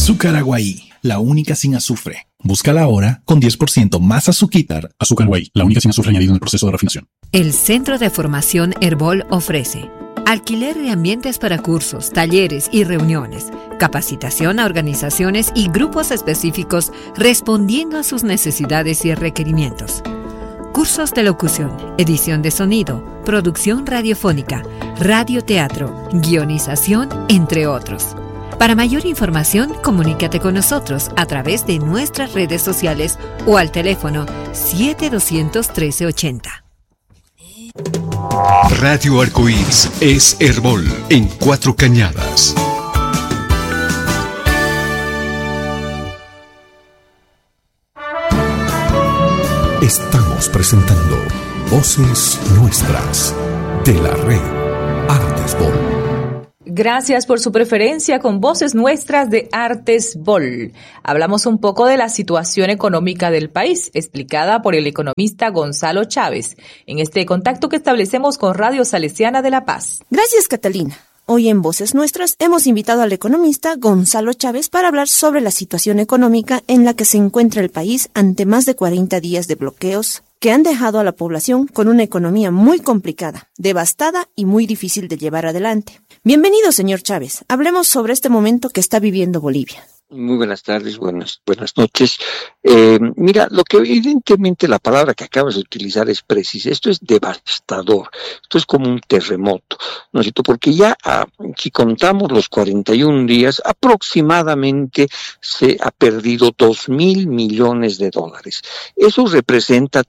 Azúcar Aguaí, la única sin azufre. Búscala ahora con 10% más azúcar. Azúcar Aguaí, la única sin azufre añadido en el proceso de refinación. El Centro de Formación Herbol ofrece alquiler de ambientes para cursos, talleres y reuniones, capacitación a organizaciones y grupos específicos respondiendo a sus necesidades y requerimientos. Cursos de locución, edición de sonido, producción radiofónica, radioteatro, guionización, entre otros. Para mayor información, comunícate con nosotros a través de nuestras redes sociales o al teléfono 7200-1380. Radio Arcoíris es Herbol en Cuatro Cañadas. Estamos presentando Voces Nuestras de la red Artesbol. Gracias por su preferencia con Voces Nuestras de Artesbol. Hablamos un poco de la situación económica del país, explicada por el economista Gonzalo Chávez, en este contacto que establecemos con Radio Salesiana de La Paz. Gracias, Catalina. Hoy en Voces Nuestras hemos invitado al economista Gonzalo Chávez para hablar sobre la situación económica en la que se encuentra el país ante más de 40 días de bloqueos que han dejado a la población con una economía muy complicada, devastada y muy difícil de llevar adelante. Bienvenido, señor Chávez. Hablemos sobre este momento que está viviendo Bolivia. Muy buenas tardes, buenas noches. Mira, lo que evidentemente la palabra que acabas de utilizar es precisa. Esto es devastador. Esto es como un terremoto, ¿no es cierto? Porque ya, si contamos los 41 días, aproximadamente se ha perdido 2.000 millones de dólares. Eso representa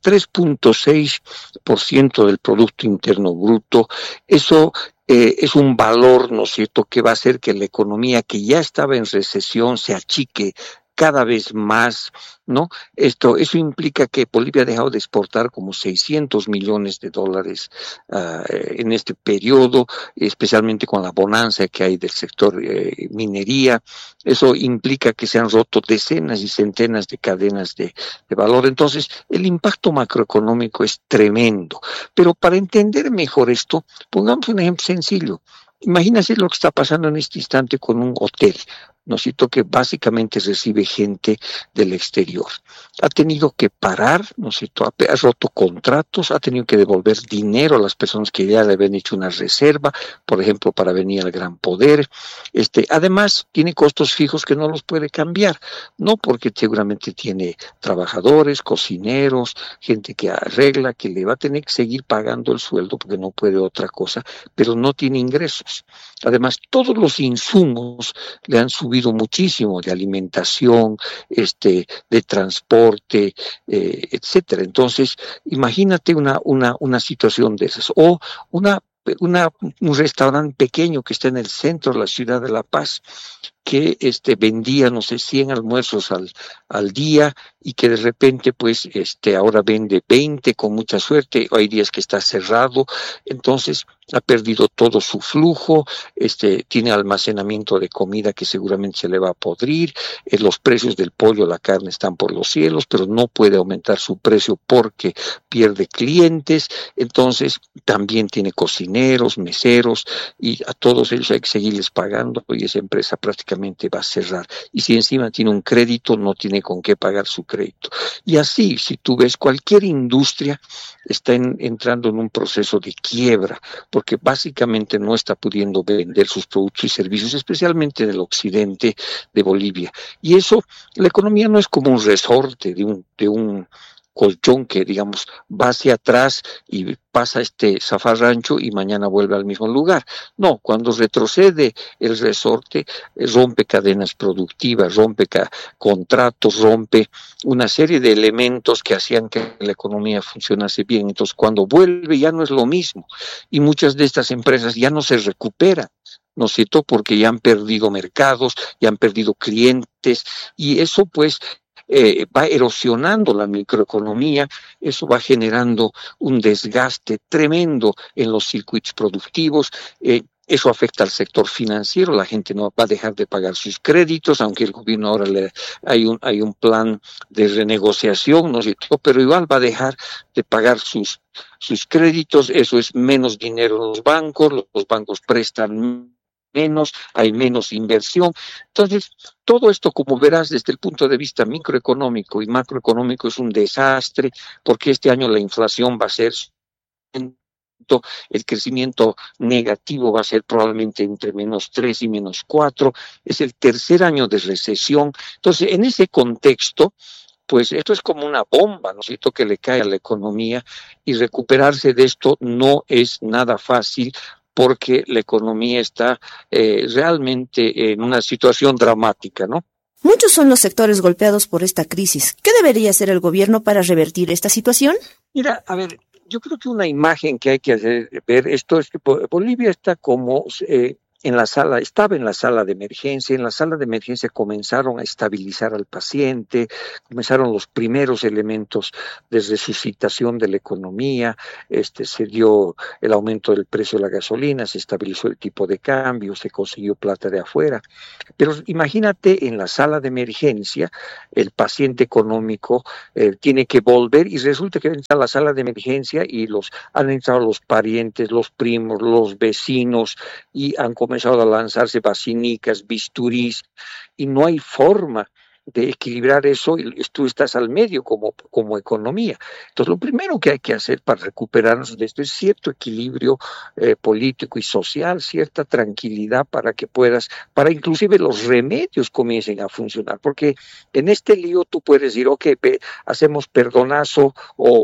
3.6% del Producto Interno Bruto. Eso es un valor, ¿no es cierto?, que va a hacer que la economía que ya estaba en recesión se achique cada vez más, ¿no? Eso implica que Bolivia ha dejado de exportar como 600 millones de dólares en este periodo, especialmente con la bonanza que hay del sector minería. Eso implica que se han roto decenas y centenas de cadenas de valor. Entonces, el impacto macroeconómico es tremendo. Pero para entender mejor esto, pongamos un ejemplo sencillo. Imagínense lo que está pasando en este instante con un hotel, ¿no es cierto?, que básicamente recibe gente del exterior. Ha tenido que parar, ¿no es cierto?, ha roto contratos, ha tenido que devolver dinero a las personas que ya le habían hecho una reserva, por ejemplo, para venir al Gran Poder. Además, tiene costos fijos que no los puede cambiar, no porque seguramente tiene trabajadores, cocineros, gente que arregla, que le va a tener que seguir pagando el sueldo porque no puede otra cosa, pero no tiene ingresos. Además, todos los insumos le han subido muchísimo, de alimentación, de transporte, etcétera. Entonces, imagínate una situación de esas, o un restaurante pequeño que está en el centro de la ciudad de La Paz, que vendía, no sé, 100 almuerzos al día, y que de repente, pues, ahora vende 20 con mucha suerte, hay días que está cerrado. Entonces ha perdido todo su flujo, tiene almacenamiento de comida que seguramente se le va a podrir, los precios del pollo, la carne están por los cielos, pero no puede aumentar su precio porque pierde clientes. Entonces también tiene cocineros, meseros, y a todos ellos hay que seguirles pagando, y esa empresa prácticamente va a cerrar. Y si encima tiene un crédito, no tiene con qué pagar su crédito. Y así, si tú ves, cualquier industria está entrando en un proceso de quiebra, porque básicamente no está pudiendo vender sus productos y servicios, especialmente en el occidente de Bolivia. Y eso, la economía no es como un resorte de un colchón que, digamos, va hacia atrás y pasa zafarrancho y mañana vuelve al mismo lugar. No, cuando retrocede el resorte, rompe cadenas productivas, rompe contratos, rompe una serie de elementos que hacían que la economía funcionase bien. Entonces, cuando vuelve ya no es lo mismo, y muchas de estas empresas ya no se recuperan, ¿no es cierto?, porque ya han perdido mercados, ya han perdido clientes, y eso, pues, va erosionando la microeconomía. Eso va generando un desgaste tremendo en los circuitos productivos. Eso afecta al sector financiero, la gente no va a dejar de pagar sus créditos, aunque el gobierno ahora hay un plan de renegociación, ¿no es cierto?, pero igual va a dejar de pagar sus créditos. Eso es menos dinero en los bancos prestan menos, hay menos inversión. Entonces, todo esto, como verás, desde el punto de vista microeconómico y macroeconómico es un desastre, porque este año la inflación va a ser, el crecimiento negativo va a ser probablemente entre -3 y -4, es el tercer año de recesión. Entonces, en ese contexto, pues esto es como una bomba, ¿no es cierto?, que le cae a la economía, y recuperarse de esto no es nada fácil, porque la economía está realmente en una situación dramática, ¿no? Muchos son los sectores golpeados por esta crisis. ¿Qué debería hacer el gobierno para revertir esta situación? Mira, a ver, yo creo que una imagen que hay que ver esto es que Bolivia está como estaba en la sala de emergencia. En la sala de emergencia comenzaron a estabilizar al paciente, comenzaron los primeros elementos de resucitación de la economía, se dio el aumento del precio de la gasolina, se estabilizó el tipo de cambio, se consiguió plata de afuera. Pero imagínate, en la sala de emergencia, el paciente económico tiene que volver, y resulta que entra a la sala de emergencia y han entrado los parientes, los primos, los vecinos, y han comenzado a lanzarse vacinicas, bisturís, y no hay forma de equilibrar eso, y tú estás al medio como economía. Entonces, lo primero que hay que hacer para recuperarnos de esto es cierto equilibrio político y social, cierta tranquilidad para inclusive los remedios comiencen a funcionar, porque en este lío tú puedes decir, ok, hacemos perdonazo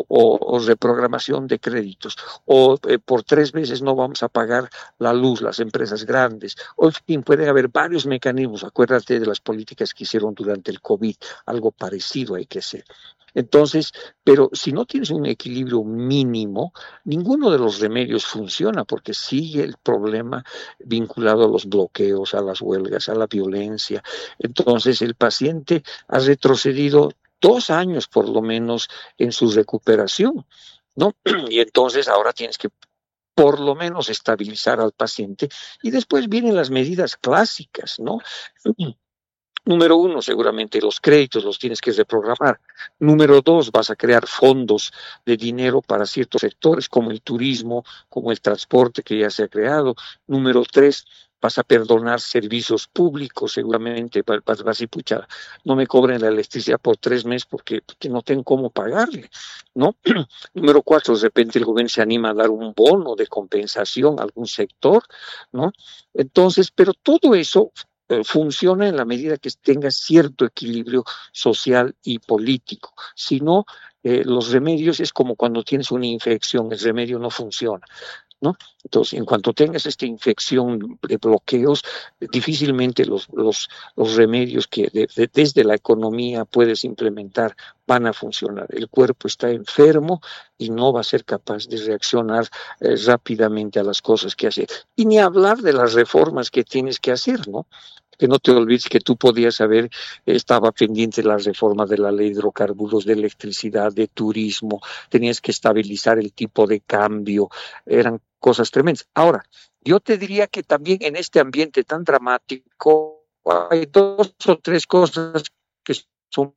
o reprogramación de créditos, o por 3 meses no vamos a pagar la luz, las empresas grandes, o en fin, pueden haber varios mecanismos. Acuérdate de las políticas que hicieron durante el COVID, algo parecido hay que hacer. Entonces, pero si no tienes un equilibrio mínimo, ninguno de los remedios funciona, porque sigue el problema vinculado a los bloqueos, a las huelgas, a la violencia. Entonces, el paciente ha retrocedido 2 años por lo menos en su recuperación, ¿no? Y entonces ahora tienes que por lo menos estabilizar al paciente, y después vienen las medidas clásicas, ¿no? Número 1, seguramente los créditos los tienes que reprogramar. Número 2, vas a crear fondos de dinero para ciertos sectores, como el turismo, como el transporte, que ya se ha creado. Número 3, vas a perdonar servicios públicos, seguramente vas a decir, pucha, no me cobren la electricidad por 3 meses porque no tengo cómo pagarle, ¿no? Número 4, de repente el gobierno se anima a dar un bono de compensación a algún sector, ¿no? Entonces, pero todo eso funciona en la medida que tenga cierto equilibrio social y político. Si no, los remedios es como cuando tienes una infección, el remedio no funciona, ¿no? Entonces, en cuanto tengas esta infección de bloqueos, difícilmente los remedios que desde la economía puedes implementar van a funcionar. El cuerpo está enfermo y no va a ser capaz de reaccionar rápidamente a las cosas que hace. Y ni hablar de las reformas que tienes que hacer, ¿no? Que no te olvides que tú podías estaba pendiente de las reformas de la ley de hidrocarburos, de electricidad, de turismo, tenías que estabilizar el tipo de cambio, eran cosas tremendas. Ahora, yo te diría que también en este ambiente tan dramático hay 2 o 3 cosas que son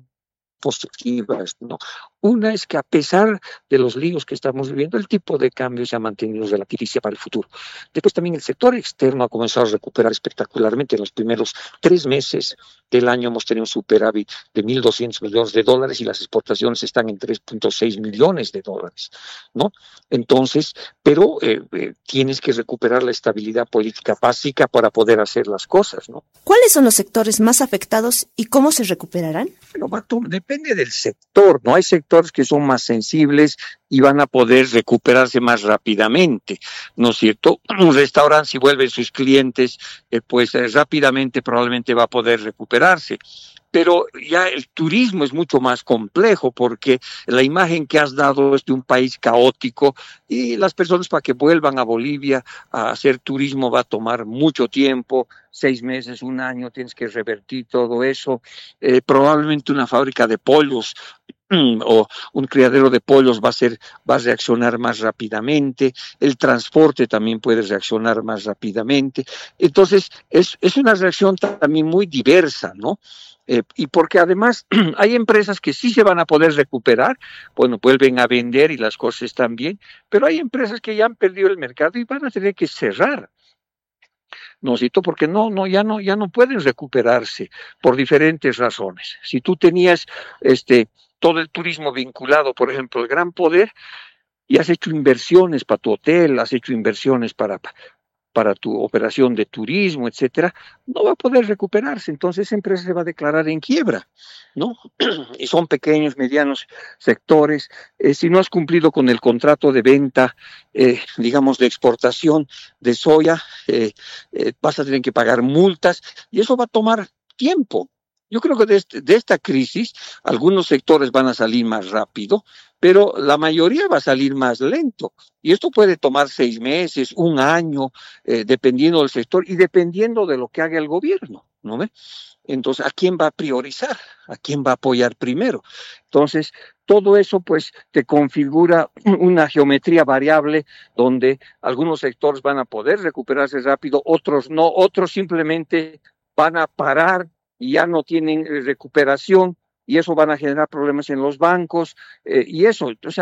positivas, ¿no? Una es que, a pesar de los líos que estamos viviendo, el tipo de cambio se ha mantenido relativísimo para el futuro. Después también el sector externo ha comenzado a recuperar espectacularmente. En los primeros 3 meses del año hemos tenido un superávit de $1.200 millones, y las exportaciones están en $3.6 millones, ¿no? Entonces, pero tienes que recuperar la estabilidad política básica para poder hacer las cosas, ¿no? ¿Cuáles son los sectores más afectados y cómo se recuperarán? Bueno, depende del sector, ¿no? Hay sectores que son más sensibles y van a poder recuperarse más rápidamente, ¿no es cierto? Un restaurante, si vuelven sus clientes, pues rápidamente probablemente va a poder recuperarse. Pero ya el turismo es mucho más complejo, porque la imagen que has dado es de un país caótico, y las personas, para que vuelvan a Bolivia a hacer turismo, va a tomar mucho tiempo, 6 meses, 1 año, tienes que revertir todo eso. Probablemente una fábrica de pollos o un criadero de pollos va a reaccionar más rápidamente, el transporte también puede reaccionar más rápidamente. Entonces, es una reacción también muy diversa, ¿no? Y porque además hay empresas que sí se van a poder recuperar, bueno, vuelven a vender y las cosas están bien, pero hay empresas que ya han perdido el mercado y van a tener que cerrar. ¿no es cierto? Porque ya no pueden recuperarse por diferentes razones. Si tú tenías todo el turismo vinculado, por ejemplo, al Gran Poder, y has hecho inversiones para tu hotel, has hecho inversiones para tu operación de turismo, etcétera, no va a poder recuperarse. Entonces esa empresa se va a declarar en quiebra, ¿no? Y son pequeños, medianos sectores. Si no has cumplido con el contrato de venta, digamos, de exportación de soya, vas a tener que pagar multas y eso va a tomar tiempo. Yo creo que de esta crisis algunos sectores van a salir más rápido, pero la mayoría va a salir más lento. Y esto puede tomar 6 meses, 1 año, dependiendo del sector y dependiendo de lo que haga el gobierno, ¿no ve? Entonces, ¿a quién va a priorizar? ¿A quién va a apoyar primero? Entonces, todo eso pues te configura una geometría variable donde algunos sectores van a poder recuperarse rápido, otros no, otros simplemente van a parar y ya no tienen recuperación y eso van a generar problemas en los bancos y eso, o sea,